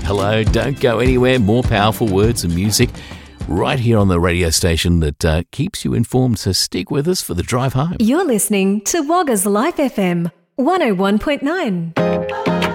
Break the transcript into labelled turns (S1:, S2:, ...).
S1: Hello, don't go anywhere. More powerful words and music right here on the radio station that keeps you informed. So stick with us for the drive home.
S2: You're listening to Wagga's Life FM 101.9.